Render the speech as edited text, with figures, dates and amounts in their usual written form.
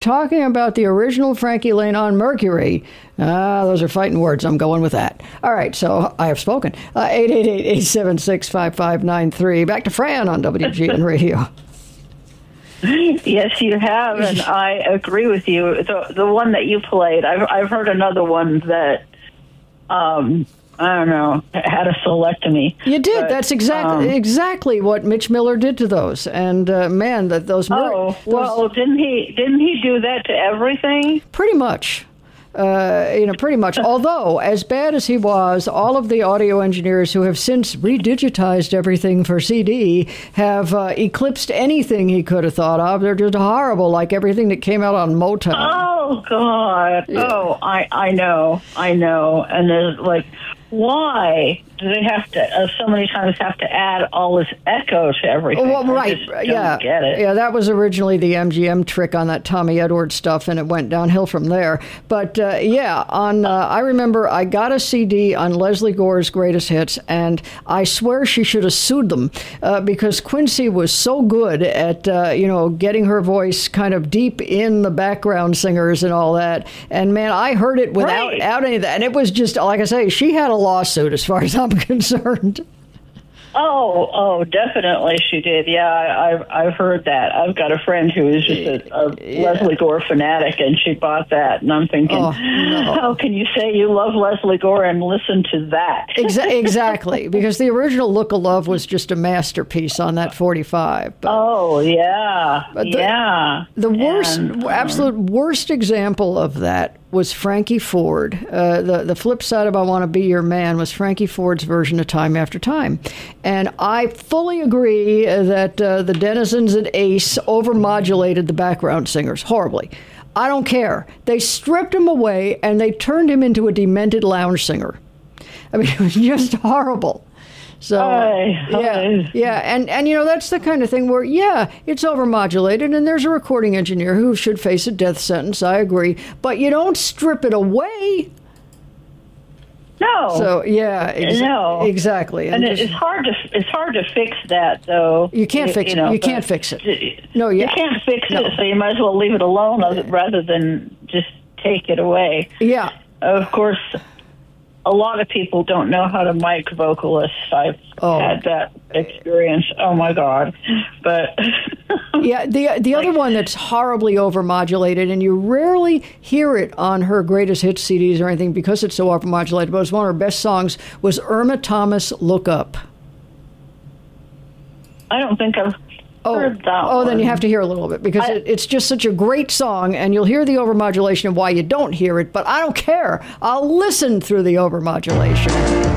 talking about the original Frankie Lane on Mercury. Those are fighting words. I'm going with that. All right, so I have spoken. 888-876-5593. Back to Fran on WGN Radio. Yes, you have, and I agree with you. The one that you played, I've heard another one that, I don't know, had a selectomy. You did. But, that's exactly what Mitch Miller did to those. And man, those. Didn't he do that to everything? Pretty much. Pretty much. Although, as bad as he was, all of the audio engineers who have since redigitized everything for CD have eclipsed anything he could have thought of. They're just horrible, like everything that came out on Motown. Oh, God. Yeah. Oh, I know. And there's like, why do they have to so many times have to add all this echo to everything? Well, right, yeah, get it. Yeah, that was originally the MGM trick on that Tommy Edwards stuff, and it went downhill from there. But I remember I got a CD on Leslie Gore's Greatest Hits, and I swear she should have sued them because Quincy was so good at getting her voice kind of deep in the background singers and all that. And man, I heard it without any of that, and it was just like I say, she had a lawsuit as far as I'm concerned. Oh, definitely she did. Yeah, I've heard that. I've got a friend who is just a Leslie Gore fanatic, and she bought that. And I'm thinking, how can you say you love Leslie Gore and listen to that? Exactly, because the original Look of Love was just a masterpiece on that 45. But, the absolute worst example of that was Frankie Ford. The flip side of I Want to Be Your Man was Frankie Ford's version of Time After Time. And I fully agree that the denizens at Ace overmodulated the background singers horribly. I don't care. They stripped him away and they turned him into a demented lounge singer. I mean, it was just horrible. So, and that's the kind of thing where, it's overmodulated, and there's a recording engineer who should face a death sentence, I agree, but you don't strip it away. No. So, exactly. And it's hard to fix that, though. You can't fix it. You can't fix it. No, you can't fix it, so you might as well leave it alone rather than just take it away. Yeah. Of course, a lot of people don't know how to mic vocalists. I've had that experience. Oh my God! But the other one that's horribly overmodulated, and you rarely hear it on her greatest hits CDs or anything because it's so overmodulated. But it's one of her best songs was Irma Thomas, "Look Up." I don't think I've heard that one. Then you have to hear a little bit because it's just such a great song, and you'll hear the overmodulation of why you don't hear it, but I don't care. I'll listen through the overmodulation.